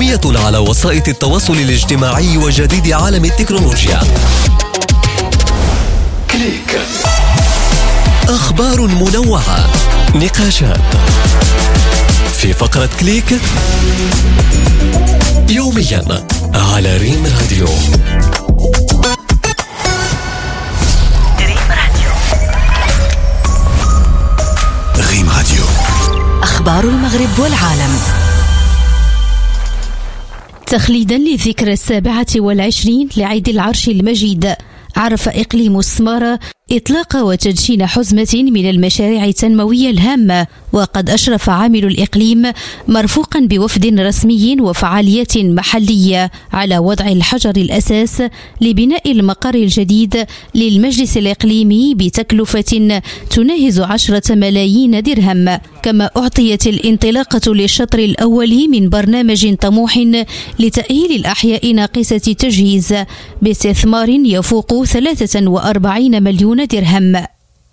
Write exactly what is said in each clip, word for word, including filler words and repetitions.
يومية على وسائل التواصل الاجتماعي وجديد عالم التكنولوجيا. كليك. أخبار منوعة، نقاشات في فقرة كليك يوميا على ريم راديو. ريم راديو. أخبار المغرب والعالم. تخليدا للذكرى السابعة والعشرين لعيد العرش المجيد، عرف إقليم السمارة إطلاق وتدشين حزمة من المشاريع التنموية الهامة، وقد أشرف عامل الإقليم مرفوقا بوفد رسمي وفعاليات محلية على وضع الحجر الأساس لبناء المقر الجديد للمجلس الإقليمي بتكلفة تناهز عشرة ملايين درهم. كما أعطيت الانطلاقة للشطر الأول من برنامج طموح لتأهيل الأحياء ناقصة التجهيز باستثمار يفوق ثلاثة وأربعين مليون درهم.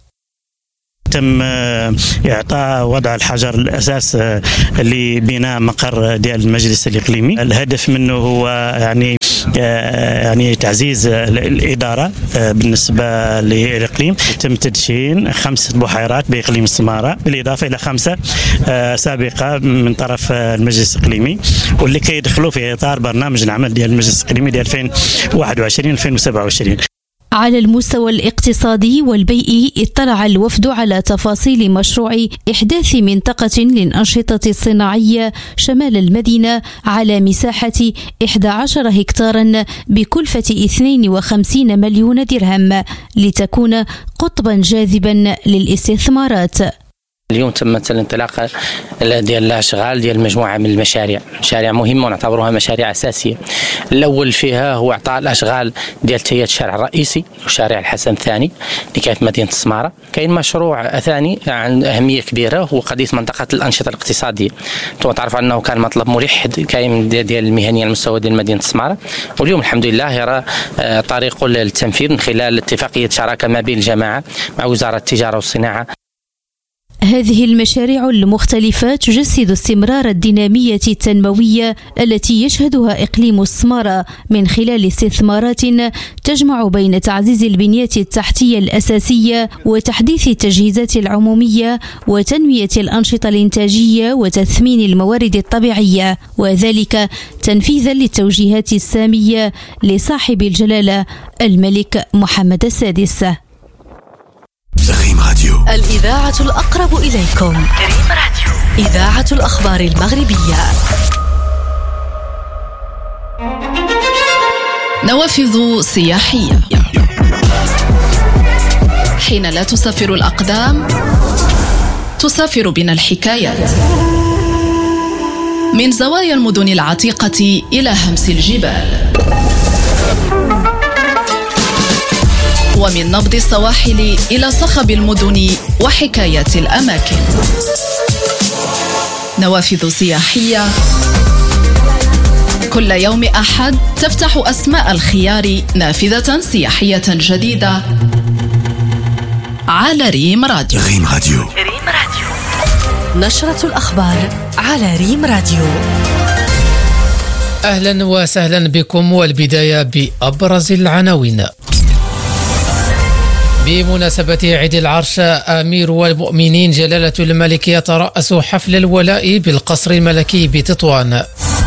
تم إعطاء وضع الحجر الأساس لبناء مقر ديال المجلس الإقليمي. الهدف منه هو يعني يعني تعزيز الإدارة بالنسبة للإقليم. تم تدشين خمسة بحيرات بإقليم السمارة بالإضافة إلى خمسة سابقة من طرف المجلس الإقليمي، واللي كيدخلوا في إطار برنامج العمل ديال المجلس الإقليمي ديال ألفين وواحد وعشرين ألفين وسبعة وعشرين. على المستوى الاقتصادي والبيئي، اطلع الوفد على تفاصيل مشروع إحداث منطقة للأنشطة الصناعية شمال المدينة على مساحة إحدى عشر هكتارا بكلفة اثنين وخمسين مليون درهم لتكون قطبا جاذبا للاستثمارات. اليوم تمت الانطلاق ديال الاشغال ديال مجموعه من المشاريع، مشاريع مهمه ونعتبرها مشاريع اساسيه. الاول فيها هو اعطاء الاشغال ديال تهيئه الشارع الرئيسي وشارع الحسن الثاني اللي كانت مدينه السماره. كاين مشروع ثاني عن اهميه كبيره هو قضيه منطقه الانشطه الاقتصاديه. انتم تعرفوا انه كان مطلب ملح كاين ديال المهنيه على مستوى ديال مدينه السماره، واليوم الحمد لله يرى طريقه للتنفيذ من خلال اتفاقيه شراكه ما بين الجماعه مع وزاره التجاره والصناعه. هذه المشاريع المختلفة تجسد استمرار الدينامية التنموية التي يشهدها إقليم السمارة من خلال استثمارات تجمع بين تعزيز البنية التحتية الأساسية وتحديث التجهيزات العمومية وتنمية الأنشطة الإنتاجية وتثمين الموارد الطبيعية، وذلك تنفيذا للتوجيهات السامية لصاحب الجلالة الملك محمد السادس. ريم راديو. الإذاعة الأقرب إليكم. ريم راديو. إذاعة الأخبار المغربية. نوافذ سياحية. حين لا تسافر الأقدام تسافر بنا الحكايات، من زوايا المدن العتيقة إلى همس الجبال، ومن نبض السواحل إلى صخب المدن وحكايات الأماكن. نوافذ سياحية كل يوم أحد تفتح أسماء الخيار نافذة سياحية جديدة على ريم راديو. ريم راديو. ريم راديو. نشرة الأخبار على ريم راديو. أهلا وسهلا بكم، والبداية بأبرز العناوين. بمناسبة عيد العرش، أمير المؤمنين جلالة الملك يترأس حفل الولاء بالقصر الملكي بتطوان.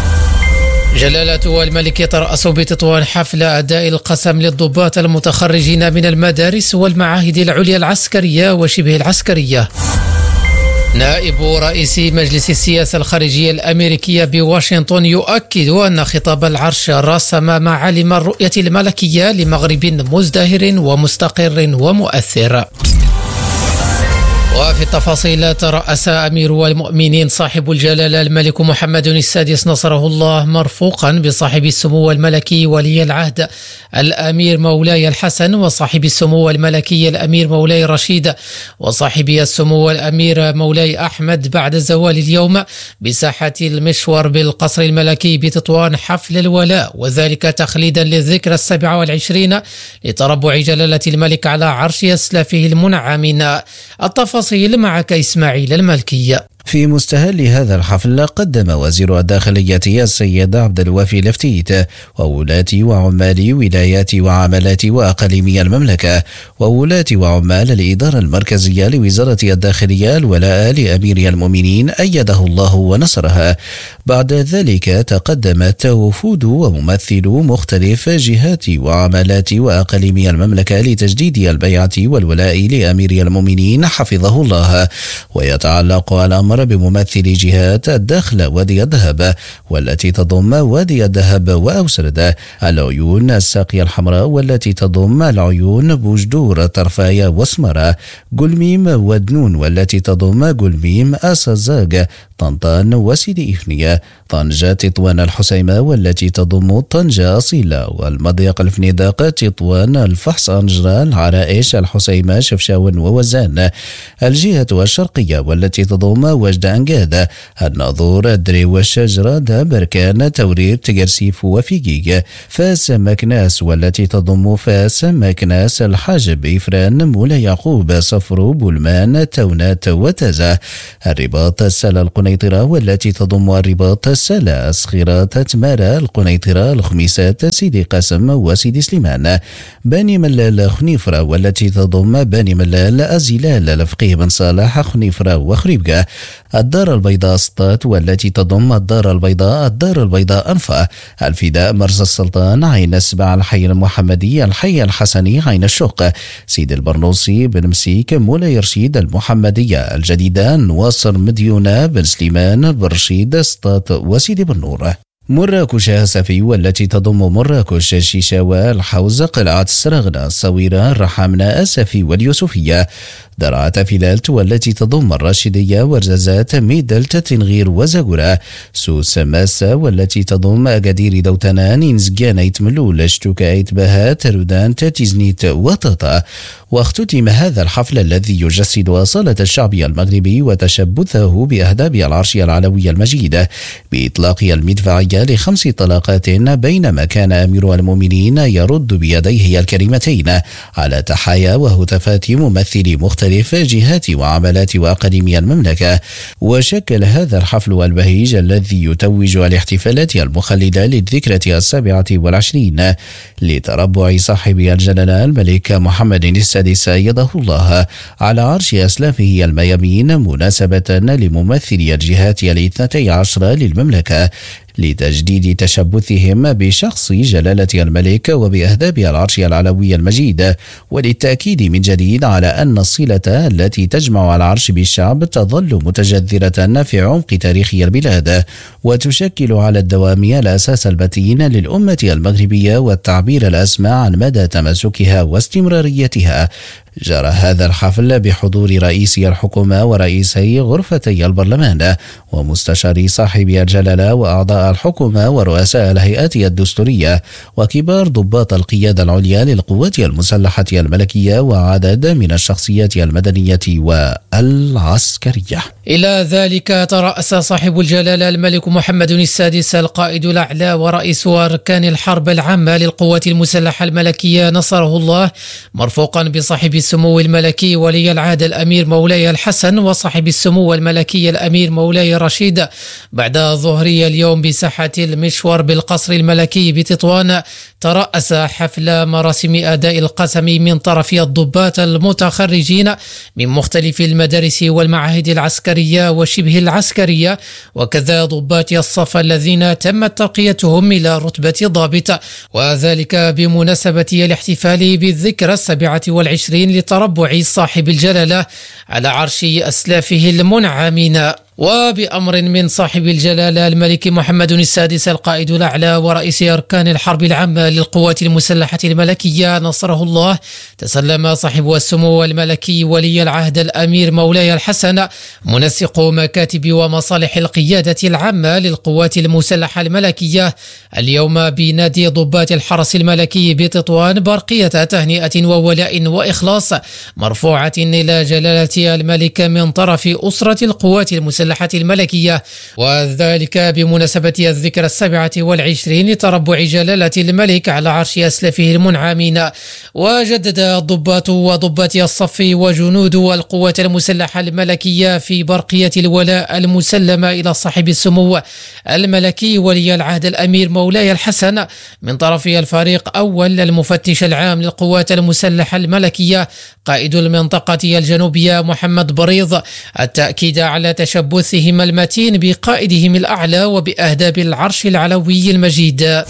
جلالة الملك يترأس بتطوان حفل أداء القسم للضباط المتخرجين من المدارس والمعاهد العليا العسكرية وشبه العسكرية. نائب رئيس مجلس السياسة الخارجية الأمريكية بواشنطن يؤكد أن خطاب العرش رسم معالم الرؤية الملكية لمغرب مزدهر ومستقر ومؤثر. وفي التفاصيل، ترأس أمير المؤمنين صاحب الجلالة الملك محمد السادس نصره الله مرفوقا بصاحب السمو الملكي ولي العهد الأمير مولاي الحسن، وصاحب السمو الملكي الأمير مولاي رشيد، وصاحب السمو الأمير مولاي أحمد بعد زوال اليوم بساحة المشور بالقصر الملكي بتطوان حفل الولاء، وذلك تخليدا للذكرى السابعة والعشرين لتربع جلالة الملك على عرش أسلافه المنعمين. التفاصيل معك إسماعيل الملكي. في مستهل هذا الحفل قدم وزير الداخلية السيد عبد الوافي لفتيت وولاة وعمال ولايات وعملات وأقاليم المملكة وولاة وعمال الإدارة المركزية لوزارة الداخلية الولاء لأمير المؤمنين أيده الله ونصرها. بعد ذلك تقدمت وفود وممثلو مختلف جهات وعملات وأقاليم المملكة لتجديد البيعة والولاء لأمير المؤمنين حفظه الله. ويتعلق الأمر بممثل جهات الداخل وادي الذهب والتي تضم وادي الذهب وأوسرد، العيون الساقية الحمراء والتي تضم العيون بوجدور طرفايا وسمرة، قلميم ودنون والتي تضم قلميم أسازاق طنطان وسيدي إفنية، طنجة تطوان الحسيمة والتي تضم طنجة أصيلة، والمضيق الفنيدق تطوان الفحص أنجرة العرائش الحسيمة شفشاون ووزان، الجهة الشرقية والتي تضم وجد أنقاد، الناظور الدري والشجرة دا بركان تورير تقرسيف وفيقيق، فاس مكناس والتي تضم فاس مكناس الحاجب إفران مولا يعقوب صفر بولمان تونات وتزا، الرباط السلا القنيطرة والتي تضم الرباط السلا أسخيرات تمارا القنيطرة الخميسات سيدي قاسم وسيدي سليمان، بني ملال خنيفرة والتي تضم بني ملال أزيلال الفقيه بن صالح خنيفرة وخريبكة، الدار البيضاء سطات والتي تضم الدار البيضاء الدار البيضاء أنفا، الفداء مرز السلطان عين السبع الحي المحمدي الحي الحسني عين الشوق، سيد البرنوسي بن مسيك مولاي رشيد المحمدية الجديدة نواصر مديونة بن سليمان بن رشيد سطات وسيدي بن نور، مراكش سفي والتي تضم مراكش شيشاوى الحوز قلعة السرغنة الصويرة الرحامنة السفي واليوسفية، درعة فلالت والتي تضم الراشدية ورزازات ميدلت تنغير وزاقرة، سوس ماسة والتي تضم أقادير دوتنان إنزقان ايتملول اشتوكا ايتباها ترودان تتزنيت وطاطا. واختتم هذا الحفل الذي يجسد أصالة الشعب المغربي وتشبثه بأهداب العرش العلوي المجيد بإطلاق المدفعية لخمس طلقات، بينما كان أمير المؤمنين يرد بيديه الكريمتين على تحايا وهتافات ممثلي مختلف جهات وعملات وأقاليم المملكة. وشكل هذا الحفل البهيج الذي يتوج الاحتفالات المخلدة للذكرى السابعة والعشرين لتربع صاحب الجلالة الملك محمد السادس أيده الله على عرش أسلافه الميامين، مناسبة لممثلي الجهات الاثنتي عشر للمملكة لتجديد تشبثهم بشخص جلالة الملك وبأهداب العرش العلوي المجيد، وللتأكيد من جديد على أن الصلة التي تجمع العرش بالشعب تظل متجذرة في عمق تاريخ البلاد، وتشكل على الدوام الأساس المتين للأمة المغربية والتعبير الأسمى عن مدى تماسكها واستمراريتها. جرى هذا الحفل بحضور رئيس الحكومة ورئيسي غرفتي البرلمان ومستشاري صاحب الجلالة وأعضاء الحكومة ورؤساء الهيئات الدستورية وكبار ضباط القيادة العليا للقوات المسلحة الملكية وعدد من الشخصيات المدنية والعسكرية. إلى ذلك ترأس صاحب الجلالة الملك محمد السادس القائد الأعلى ورئيس أركان الحرب العامة للقوات المسلحة الملكية نصره الله، مرفوقا بصاحب السمو الملكي ولي العهد الأمير مولاي الحسن وصاحب السمو الملكي الأمير مولاي رشيد، بعد ظهري اليوم بساحة المشور بالقصر الملكي بتطوان، ترأس حفل مراسم أداء القسم من طرف الضباط المتخرجين من مختلف المدارس والمعاهد العسكرية وشبه العسكرية، وكذا ضباط الصف الذين تمت ترقيتهم إلى رتبة ضابط، وذلك بمناسبة الاحتفال بالذكرى السابعة والعشرين لتربع صاحب الجلالة على عرش أسلافه المنعمين. وبأمر من صاحب الجلالة الملك محمد السادس القائد الأعلى ورئيس أركان الحرب العامة للقوات المسلحة الملكية نصره الله، تسلم صاحب السمو الملكي ولي العهد الأمير مولاي الحسن منسق مكاتب ومصالح القيادة العامة للقوات المسلحة الملكية اليوم بنادي ضباط الحرس الملكي بتطوان برقية تهنئة وولاء وإخلاص مرفوعة إلى جلالة الملك من طرف أسرة القوات المسلحة المسلحة الملكية، وذلك بمناسبة الذكرى السابعة والعشرين لتربع جلالة الملك على عرش أسلافه المنعمين. وجدد الضباط وضباط الصف وجنود القوات المسلحة الملكية في برقية الولاء المسلمة إلى صاحب السمو الملكي ولي العهد الأمير مولاي الحسن من طرف الفريق أول المفتش العام للقوات المسلحة الملكية قائد المنطقة الجنوبية محمد بريض التأكيد على تشبثهم المتين بقائدهم الأعلى وبأهداب العرش العلوي المجيد.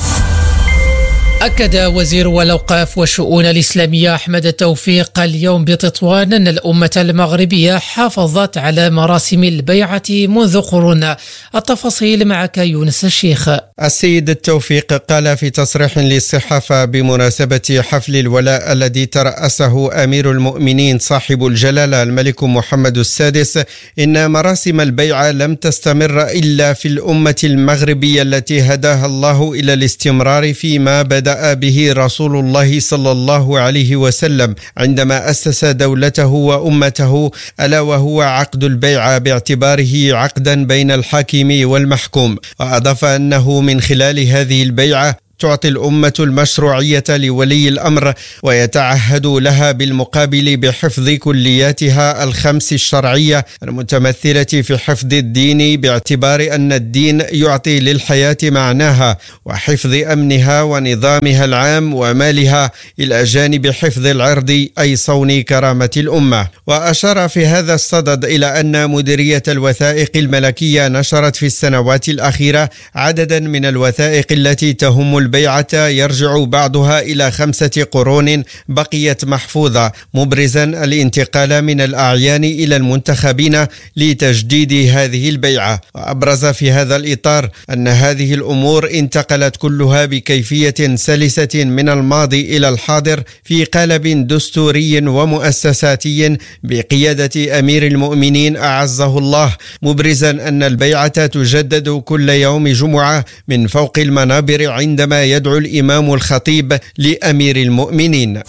أكد وزير الأوقاف والشؤون الإسلامية أحمد التوفيق اليوم بتطوان أن الأمة المغربية حافظت على مراسم البيعة منذ قرون. التفاصيل معك يونس الشيخ. السيد التوفيق قال في تصريح للصحافة بمناسبة حفل الولاء الذي ترأسه أمير المؤمنين صاحب الجلالة الملك محمد السادس إن مراسم البيعة لم تستمر إلا في الأمة المغربية التي هداها الله إلى الاستمرار فيما بدأ به رسول الله صلى الله عليه وسلم عندما أسس دولته وأمته، ألا وهو عقد البيعة باعتباره عقدا بين الحاكم والمحكوم. وأضاف أنه من خلال هذه البيعة تعطي الأمة المشروعية لولي الأمر ويتعهد لها بالمقابل بحفظ كلياتها الخمس الشرعية المتمثلة في حفظ الدين باعتبار أن الدين يعطي للحياة معناها وحفظ أمنها ونظامها العام ومالها إلى جانب حفظ العرض أي صون كرامة الأمة. وأشار في هذا الصدد إلى أن مديرية الوثائق الملكية نشرت في السنوات الأخيرة عددا من الوثائق التي تهم البيعة يرجع بعضها إلى خمسة قرون بقيت محفوظة، مبرزا الانتقال من الأعيان إلى المنتخبين لتجديد هذه البيعة. وأبرز في هذا الإطار أن هذه الأمور انتقلت كلها بكيفية سلسة من الماضي إلى الحاضر في قالب دستوري ومؤسساتي بقيادة أمير المؤمنين أعزه الله، مبرزا أن البيعة تجدد كل يوم جمعة من فوق المنابر عندما يدعو الإمام الخطيب لأمير المؤمنين.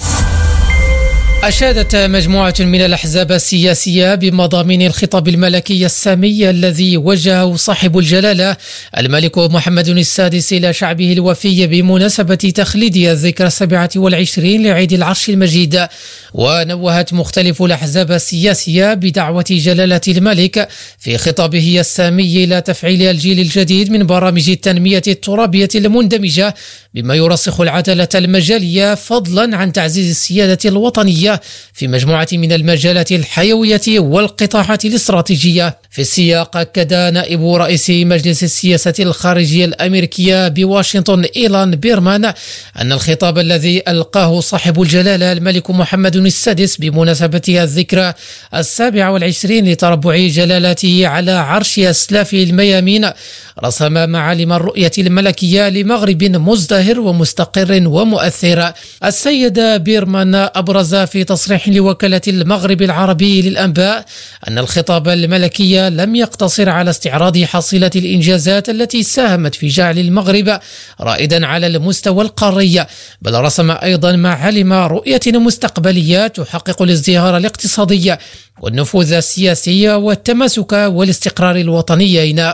أشادت مجموعة من الأحزاب السياسية بمضامين الخطاب الملكي السامي الذي وجهه صاحب الجلالة الملك محمد السادس إلى شعبه الوفي بمناسبة تخليد الذكرى السابعة والعشرين لعيد العرش المجيد. ونوهت مختلف الأحزاب السياسية بدعوة جلالة الملك في خطابه السامي إلى تفعيل الجيل الجديد من برامج التنمية الترابية المندمجة بما يرسخ العدالة المجالية فضلا عن تعزيز السيادة الوطنية في مجموعة من المجالات الحيوية والقطاعات الاستراتيجية. في السياق أكد نائب رئيس مجلس السياسة الخارجية الأمريكية بواشنطن إيلان بيرمان أن الخطاب الذي ألقاه صاحب الجلالة الملك محمد السادس بمناسبة الذكرى السابعة والعشرين لتربع جلالته على عرش أسلافه الميامين رسم معالم الرؤية الملكية لمغرب مزدهر ومستقر ومؤثر. السيد بيرمان أبرز في تصريح لوكالة المغرب العربي للأنباء أن الخطاب الملكي لم يقتصر على استعراض حصيلة الإنجازات التي ساهمت في جعل المغرب رائدا على المستوى القاري، بل رسم أيضا معالم رؤية مستقبلية تحقق الازدهار الاقتصادي والنفوذ السياسي والتماسك والاستقرار الوطنيين.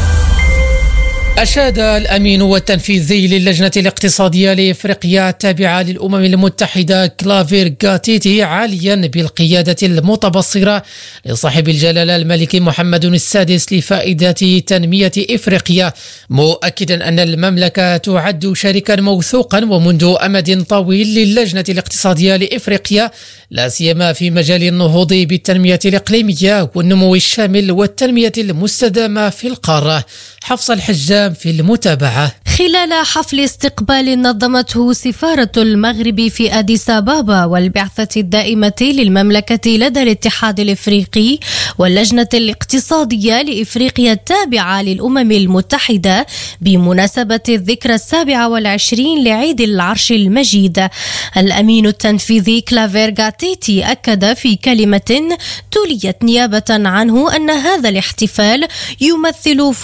أشاد الأمين والتنفيذي للجنة الاقتصادية لإفريقيا التابعة للأمم المتحدة كلافير غاتيتي عاليا بالقيادة المتبصرة لصاحب الجلالة الملك محمد السادس لفائدة تنمية إفريقيا، مؤكدا أن المملكة تعد شريكا موثوقا ومنذ أمد طويل للجنة الاقتصادية لإفريقيا، لا سيما في مجال النهوض بالتنمية الإقليمية والنمو الشامل والتنمية المستدامة في القارة. حفص الحجام في المتابعة. خلال حفل استقبال نظمته سفارة المغرب في أديس أبابا والبعثة الدائمة للمملكة لدى الاتحاد الإفريقي واللجنة الاقتصادية لإفريقيا التابعة للأمم المتحدة بمناسبة الذكرى السابعة والعشرين لعيد العرش المجيد، الأمين التنفيذي كلافير غاتيتي أكد في كلمة تليت نيابة عنه أن هذا الاحتفال يمثل فرصة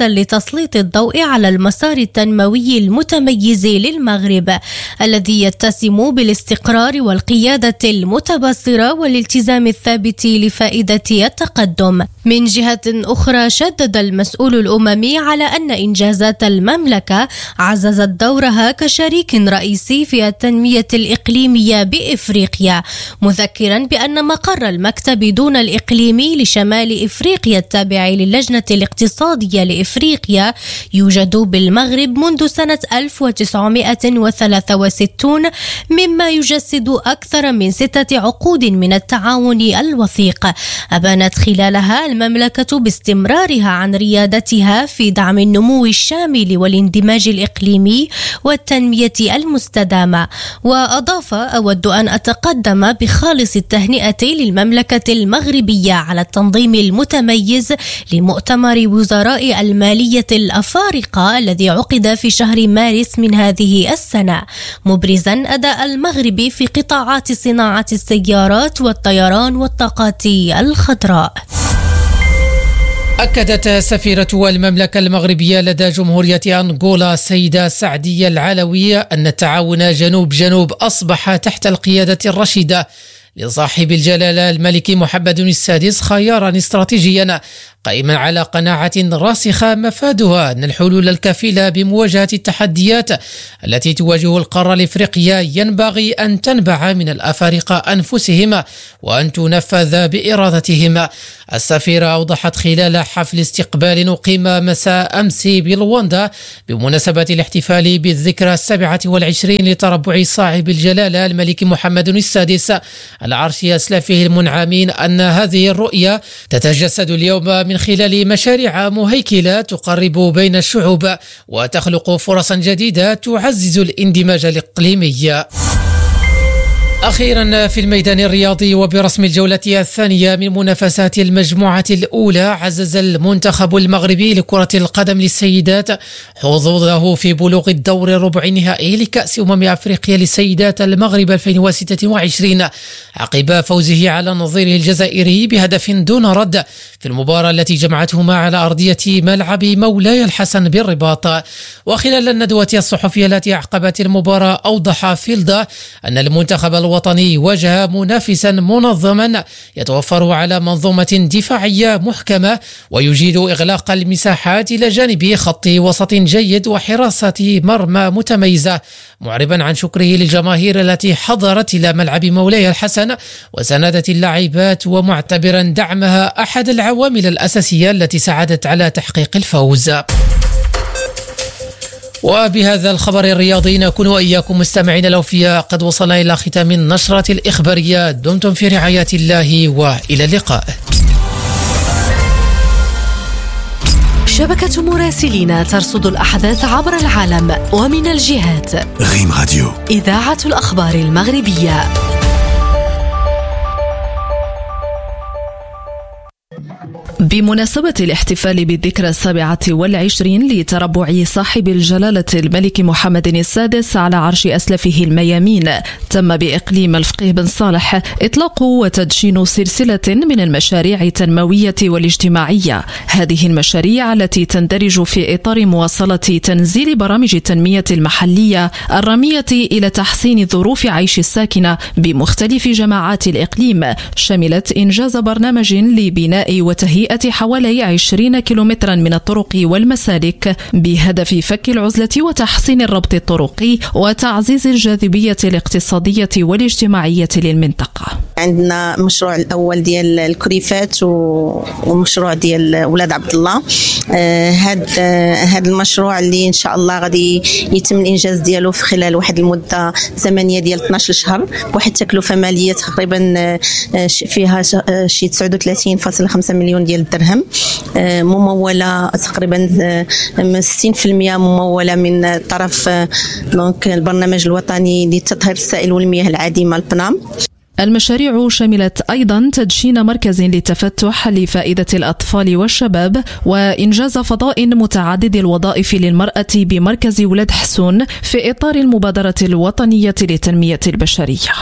مبررا لتسليط الضوء على المسار التنموي المتميز للمغرب الذي يتسم بالاستقرار والقيادة المتبصرة والالتزام الثابت لفائدة التقدم. من جهة أخرى شدد المسؤول الأممي على أن إنجازات المملكة عززت دورها كشريك رئيسي في التنمية الإقليمية بإفريقيا، مذكرا بأن مقر المكتب دون الإقليمي لشمال إفريقيا التابع للجنة الاقتصادية لإفريقيا يوجد بالمغرب منذ سنة ألف وتسعمائة وثلاثة وستين، مما يجسد أكثر من ستة عقود من التعاون الوثيق. أبانت خلالها المملكة باستمرارها عن ريادتها في دعم النمو الشامل والاندماج الإقليمي والتنمية المستدامة. وأضاف: أود أن أتقدم بخالص التهنئة للمملكة المغربية على التنظيم المتميز لمؤتمر وزراء المالية الأفارقة الذي عقد في شهر مارس من هذه السنة، مبرزا أداء المغرب في قطاعات صناعة السيارات والطيران والطاقات الخضراء. أكدت سفيرة المملكة المغربية لدى جمهورية أنغولا السيدة سعدية العلوي أن التعاون جنوب جنوب أصبح تحت القيادة الرشيدة لصاحب الجلالة الملك محمد السادس خيارا استراتيجيا قائما على قناعة راسخة مفادها أن الحلول الكفيلة بمواجهة التحديات التي تواجه القارة الإفريقية ينبغي أن تنبع من الأفارقة أنفسهم وأن تنفذ بإرادتهم. السفيرة أوضحت خلال حفل استقبال أقيم مساء أمس بلواندا بمناسبة الاحتفال بالذكرى السابعة والعشرين لتربع صاحب الجلالة الملك محمد السادس على عرش أسلافه المنعمين أن هذه الرؤية تتجسد اليوم من خلال مشاريع مهيكلة تقرب بين الشعوب وتخلق فرصا جديدة تعزز الاندماج الإقليمي. أخيرا في الميدان الرياضي وبرسم الجولة الثانية من منافسات المجموعة الأولى، عزز المنتخب المغربي لكرة القدم للسيدات حظوظه في بلوغ الدور الربع النهائي لكأس أمم أفريقيا للسيدات المغرب ألفين وستة وعشرين عقب فوزه على نظيره الجزائري بهدف دون رد في المباراة التي جمعتهما على أرضية ملعب مولاي الحسن بالرباط. وخلال الندوة الصحفية التي أعقبت المباراة أوضح فيلدا أن المنتخب الوطني واجه منافسا منظما يتوفر على منظومة دفاعية محكمة ويجيد إغلاق المساحات إلى جانب خط وسط جيد وحراسة مرمى متميزة، معربا عن شكره للجماهير التي حضرت إلى ملعب مولاي الحسن وساندت اللاعبات، ومعتبرا دعمها أحد العوامل الأساسية التي ساعدت على تحقيق الفوز. وبهذا الخبر الرياضي نكون وإياكم مستمعين الأوفياء قد وصلنا إلى ختام النشرة الإخبارية. دمتم في رعاية الله وإلى اللقاء. شبكة مراسلين ترصد الأحداث عبر العالم ومن الجهات. غيم راديو إذاعة الأخبار المغربية. بمناسبة الاحتفال بالذكرى السابعة والعشرين لتربع صاحب الجلالة الملك محمد السادس على عرش أسلافه الميامين، تم بإقليم الفقيه بن صالح إطلاق وتدشين سلسلة من المشاريع التنموية والاجتماعية. هذه المشاريع التي تندرج في إطار مواصلة تنزيل برامج التنمية المحلية الرامية إلى تحسين ظروف عيش الساكنة بمختلف جماعات الإقليم، شملت إنجاز برنامج لبناء وتهيئة حوالي عشرين كيلومترا من الطرق والمسالك بهدف فك العزلة وتحسين الربط الطرقي وتعزيز الجاذبية الاقتصادية والاجتماعية للمنطقة. عندنا مشروع الأول ديال الكريفات ومشروع ديال ولاد عبد الله. هذا آه هذا المشروع اللي إن شاء الله غادي يتم الإنجاز ديالو في خلال واحد المدة زمنية ديال اثنا عشر شهر، واحد تكلفة مالية تقريبا آه فيها شي تسعة وثلاثين فاصلة خمسة مليون ديال الدرهم، آه ممولة تقريبا آه ستين بالمئة ممولة من طرف آه دونك البرنامج الوطني لتطهير السائل والمياه العادمة البنام. المشاريع شملت أيضا تدشين مركز للتفتح لفائدة الأطفال والشباب وإنجاز فضاء متعدد الوظائف للمرأة بمركز ولاد حسون في إطار المبادرة الوطنية للتنمية البشرية.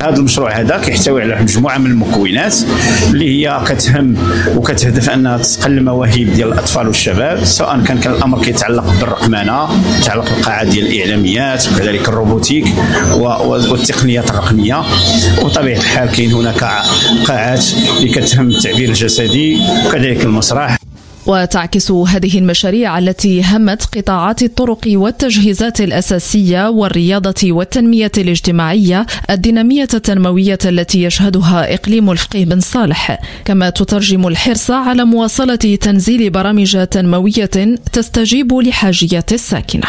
هذا المشروع هذا كيحتوي على مجموعه من المكونات اللي هي كتهم وكتهدف انها تقلل المواهب ديال الاطفال والشباب، سواء كان كان الامر كيتعلق بالرقمنه، يتعلق بالقاعات ديال الاعلاميات وكذلك الروبوتيك والتقنيات الرقميه. وطبيعه الحال كاين هناك قاعات اللي كتهم التعبير الجسدي وكذلك المسرح. وتعكس هذه المشاريع التي همت قطاعات الطرق والتجهيزات الأساسية والرياضة والتنمية الاجتماعية الدينامية التنموية التي يشهدها إقليم الفقيه بن صالح، كما تترجم الحرص على مواصلة تنزيل برامج تنموية تستجيب لحاجيات الساكنة.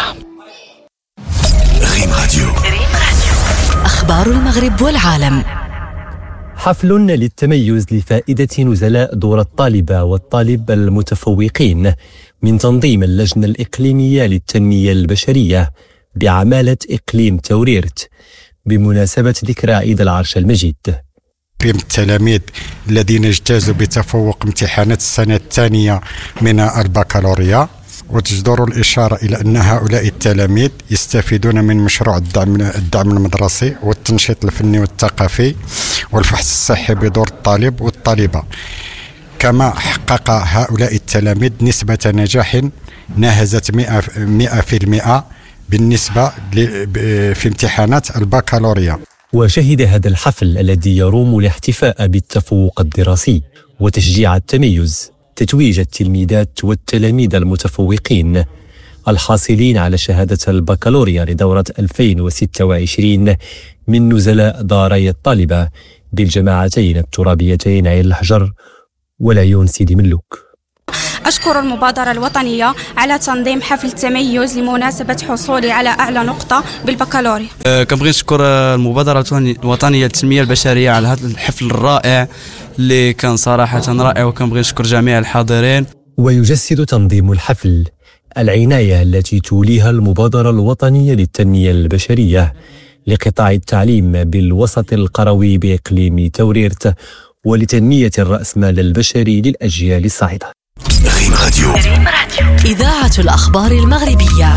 ريم راديو. أخبار المغرب والعالم. حفل للتميز لفائدة نزلاء دور الطالبة والطالب المتفوقين من تنظيم اللجنة الإقليمية للتنمية البشرية بعمالة إقليم توريرت بمناسبة ذكرى عيد العرش المجيد. تكريم التلاميذ الذين اجتازوا بتفوق امتحانات السنة الثانية من البكالوريا، وتجدر الإشارة إلى أن هؤلاء التلاميذ يستفيدون من مشروع الدعم, الدعم المدرسي والتنشيط الفني والثقافي والفحص الصحي بدور الطالب والطالبة. كما حقق هؤلاء التلاميذ نسبة نجاح ناهزت مئة بالمئة بالنسبة في امتحانات البكالوريا. وشهد هذا الحفل الذي يروم الاحتفاء بالتفوق الدراسي وتشجيع التميز تتويج التلميذات والتلاميذ المتفوقين الحاصلين على شهادة البكالوريا لدورة ألفين وستة وعشرين من نزلاء داري الطالبة بالجماعتين الترابيتين عين الحجر والعيون سيدي ملوك. أشكر المبادرة الوطنية على تنظيم حفل التميز لمناسبة حصولي على أعلى نقطة بالبكالوريا. أه كنبغي نشكر المبادرة الوطنية للتنمية البشرية على هذا الحفل الرائع اللي كان صراحة رائع، وكنبغي نشكر جميع الحاضرين. ويجسد تنظيم الحفل العناية التي توليها المبادرة الوطنية للتنمية البشرية لقطاع التعليم بالوسط القروي بإقليم توريرت ولتنمية الرأسمال البشري للأجيال الصاعدة. ريم راديو. إذاعة الأخبار المغربية.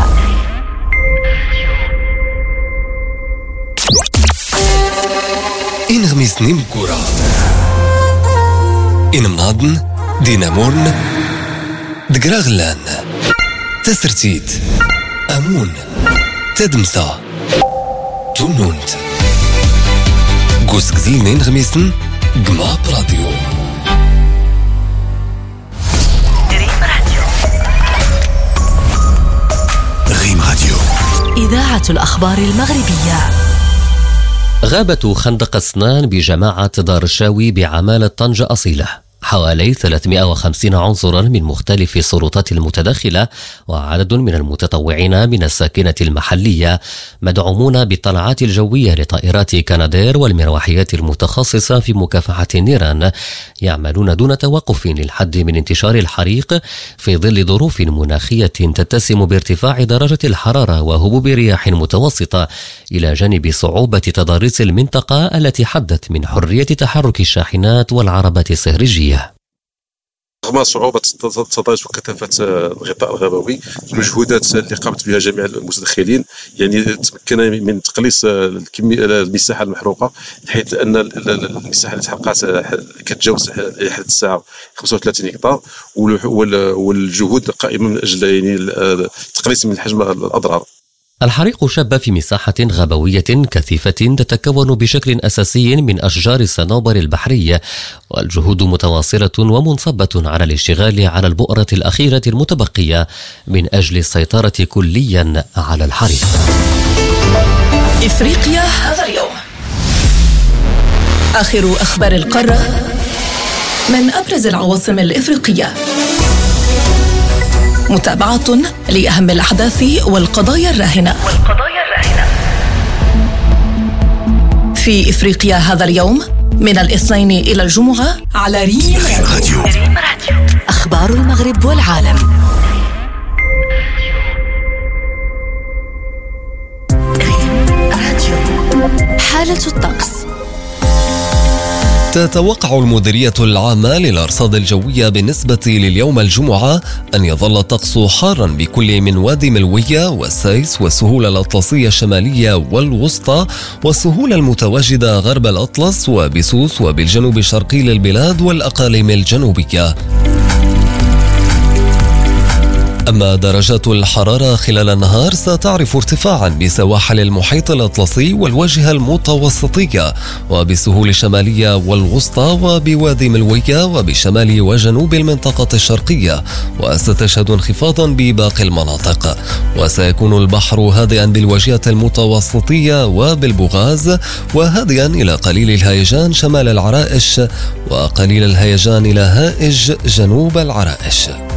إن غميسني مكورة إن مناضن دينامورن دقراغلان تسرتيت أمون تدمسا تونونت قوس قزينين غميسن قما براديو. ريم راديو. إذاعة الأخبار المغربية. غابة خندق أسنان بجماعة دار الشاوي بعمالة طنجة أصيلة. حوالي ثلاثمئة وخمسين عنصرا من مختلف السلطات المتداخلة وعدد من المتطوعين من الساكنة المحلية مدعومون بالطلعات الجوية لطائرات كنادير والمروحيات المتخصصة في مكافحة النيران يعملون دون توقف للحد من انتشار الحريق في ظل ظروف مناخية تتسم بارتفاع درجة الحرارة وهبوب رياح متوسطة إلى جانب صعوبة تضاريس المنطقة التي حدت من حرية تحرك الشاحنات والعربات السهرجية. رغم صعوبة التضاريس وكثافة الغطاء الغابوي، المجهودات اللي قامت بها جميع المتدخلين يعني تمكن من تقليص الكمية المساحة المحروقة، حيث أن المساحة اللي تحرقت كتجاوز حد الساعة خمسة وثلاثين هكتار، والجهود قائمة من أجل يعني التقليص من حجم الأضرار. الحريق شب في مساحة غابوية كثيفة تتكون بشكل أساسي من أشجار الصنوبر البحري، والجهود متواصلة ومنصبة على الاشتغال على البؤرة الأخيرة المتبقية من أجل السيطرة كليا على الحريق. إفريقيا هذا اليوم. آخر أخبار القارة من أبرز العواصم الإفريقية. متابعة لأهم الأحداث والقضايا الراهنة في إفريقيا هذا اليوم من الاثنين إلى الجمعة على ريم راديو. أخبار المغرب والعالم. ريم راديو. حالة الطقس. تتوقع المديرية العامة للأرصاد الجوية بالنسبة لليوم الجمعة أن يظل الطقس حارا بكل من وادي ملوية والسايس والسهول الأطلسية الشمالية والوسطى والسهول المتواجدة غرب الأطلس وبسوس وبالجنوب الشرقي للبلاد والأقاليم الجنوبية. أما درجات الحرارة خلال النهار ستعرف ارتفاعا بسواحل المحيط الأطلسي والواجهة المتوسطية وبالسهول الشمالية والوسطى وبوادي ملوية وبشمال وجنوب المنطقة الشرقية، وستشهد انخفاضا بباقي المناطق. وسيكون البحر هادئا بالواجهة المتوسطية وبالبغاز، وهادئا إلى قليل الهيجان شمال العرائش وقليل الهيجان إلى هائج جنوب العرائش.